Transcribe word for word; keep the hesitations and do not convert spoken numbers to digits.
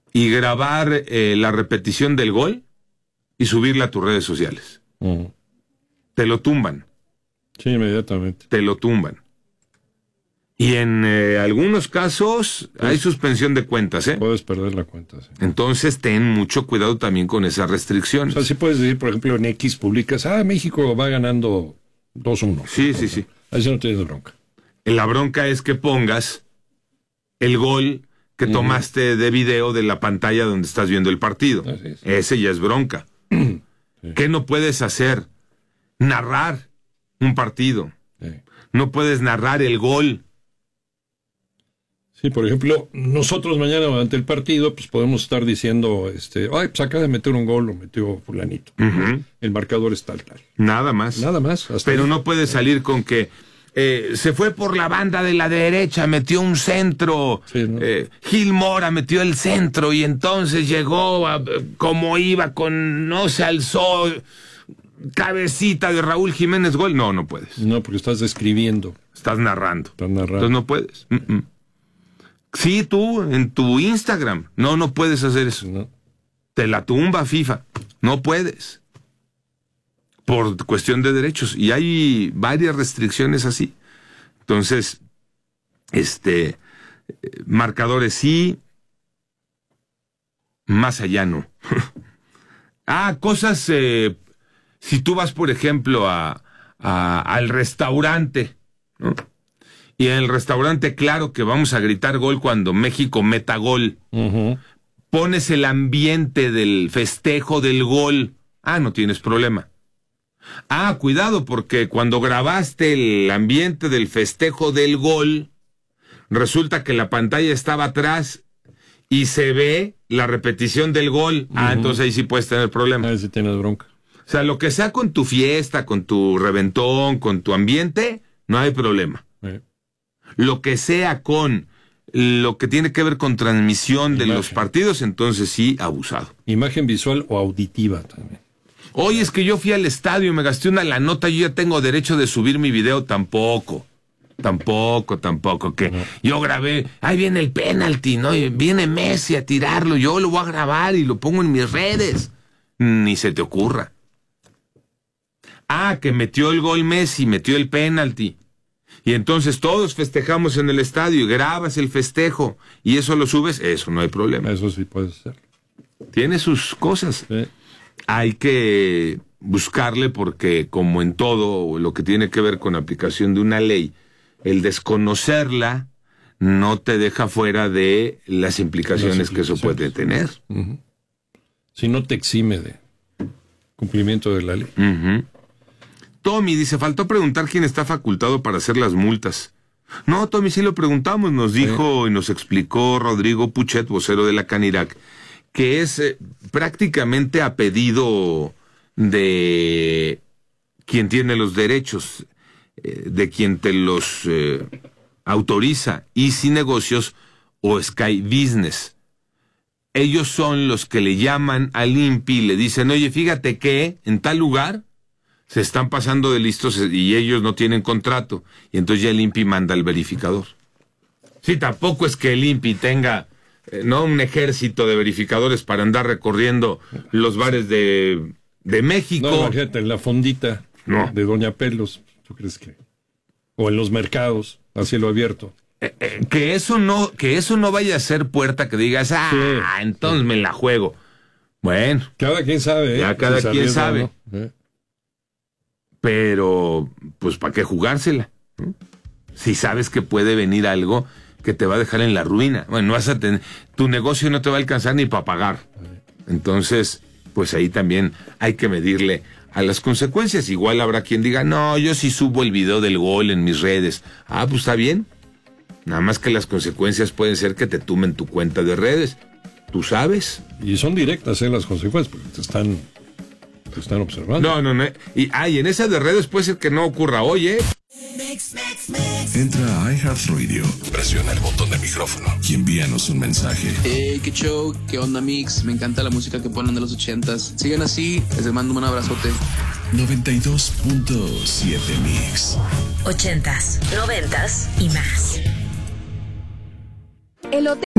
y grabar eh, la repetición del gol y subirla a tus redes sociales. Uh-huh. Te lo tumban. Sí, inmediatamente. Te lo tumban. Y en eh, algunos casos pues, hay suspensión de cuentas, ¿eh? Puedes perder la cuenta, sí. Entonces ten mucho cuidado también con esas restricciones. O sea, sí puedes decir, por ejemplo, en X publicas, ah, México va ganando dos uno. Sí, sí, sí. Ahí no tienes bronca. La bronca es que pongas el gol que uh-huh. tomaste de video de la pantalla donde estás viendo el partido. Ah, sí, sí. Ese ya es bronca. Sí. ¿Qué no puedes hacer? Narrar un partido. Sí. No puedes narrar el gol. Sí, por ejemplo, nosotros mañana durante el partido, pues podemos estar diciendo, este, ay, pues acaba de meter un gol, lo metió fulanito. Uh-huh. El marcador es tal, tal. Nada más. Nada más. Hasta Pero ahí. No puedes salir con que eh, se fue por la banda de la derecha, metió un centro, sí, ¿no? eh, Gil Mora metió el centro y entonces llegó a, como iba con, no se alzó, cabecita de Raúl Jiménez, gol. No, no puedes. No, porque estás describiendo. Estás narrando. Estás narrando. Entonces no puedes. Mm-mm. Sí, tú, en tu Instagram. No, no puedes hacer eso. No. Te la tumba FIFA. No puedes. Por cuestión de derechos. Y hay varias restricciones así. Entonces, este, marcadores sí, más allá no. ah, cosas, eh, si tú vas, por ejemplo, a, a, al restaurante, ¿no? Y en el restaurante, claro que vamos a gritar gol cuando México meta gol. Uh-huh. Pones el ambiente del festejo del gol. Ah, no tienes problema. Ah, cuidado, porque cuando grabaste el ambiente del festejo del gol, resulta que la pantalla estaba atrás y se ve la repetición del gol. Uh-huh. Ah, entonces ahí sí puedes tener problema. Ahí sí tienes bronca. O sea, lo que sea con tu fiesta, con tu reventón, con tu ambiente, no hay problema. Uh-huh. Lo que sea con lo que tiene que ver con transmisión de Imagen. Los partidos, entonces sí, abusado. Imagen visual o auditiva también. Oye, es que yo fui al estadio y me gasté una la nota, yo ya tengo derecho de subir mi video. Tampoco, tampoco, tampoco. Que no. Yo grabé, ahí viene el penalti, ¿no? Y viene Messi a tirarlo, yo lo voy a grabar y lo pongo en mis redes. Ni se te ocurra. Ah, que metió el gol Messi, metió el penalti. Y entonces todos festejamos en el estadio y grabas el festejo y eso lo subes, eso no hay problema. Eso sí puede ser. Tiene sus cosas. Sí. Hay que buscarle porque, como en todo lo que tiene que ver con aplicación de una ley, el desconocerla no te deja fuera de las implicaciones, las implicaciones. que eso puede tener. Uh-huh. Si no te exime de cumplimiento de la ley. Uh-huh. Tommy dice, faltó preguntar quién está facultado para hacer las multas. No, Tommy, sí lo preguntamos, nos dijo sí. y nos explicó Rodrigo Puchet, vocero de la Canirac, que es eh, prácticamente a pedido de quien tiene los derechos, eh, de quien te los eh, autoriza, Easy Negocios o Sky Business. Ellos son los que le llaman al I N P I y le dicen, oye, fíjate que en tal lugar se están pasando de listos y ellos no tienen contrato. Y entonces ya el I N P I manda al verificador. Sí, tampoco es que el I N P I tenga, eh, no un ejército de verificadores para andar recorriendo los bares de, de México. No, imagínate, en la fondita no. de Doña Pelos, ¿tú crees que? O en los mercados, a cielo abierto. Eh, eh, que eso no, que eso no vaya a ser puerta que digas, ah, sí, entonces sí. me la juego. Bueno. Cada quien sabe, ¿eh? Ya cada si quien sabe. ¿No? ¿Eh? Pero, pues, ¿para qué jugársela? ¿no? Si sabes que puede venir algo que te va a dejar en la ruina. Bueno, no vas a tener, tu negocio no te va a alcanzar ni para pagar. Entonces, pues ahí también hay que medirle a las consecuencias. Igual habrá quien diga, no, yo sí subo el video del gol en mis redes. Ah, pues está bien. Nada más que las consecuencias pueden ser que te tumben tu cuenta de redes. Tú sabes. Y son directas, ¿eh? Las consecuencias, porque te están... Te están observando. No, no, no. Y, ah, y en esa de redes puede ser que no ocurra hoy, ¿eh? Entra a iHeartRadio, presiona el botón de micrófono y envíanos un mensaje. Hey, qué show, qué onda, Mix. Me encanta la música que ponen de los ochentas. Sigan así, les mando un abrazote. noventa y dos punto siete Mix. Ochentas, noventas y más. El hotel